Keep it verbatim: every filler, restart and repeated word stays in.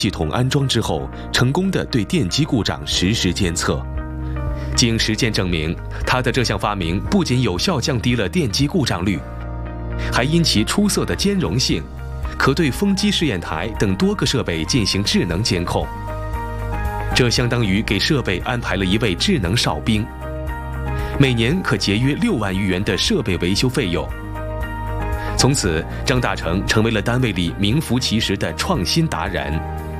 系统安装之后，成功地对电机故障实时监测。经实践证明，他的这项发明不仅有效降低了电机故障率，还因其出色的兼容性，可对风机试验台等多个设备进行智能监控。这相当于给设备安排了一位智能哨兵，每年可节约六万余元的设备维修费用。从此，张大成成为了单位里名副其实的创新达人。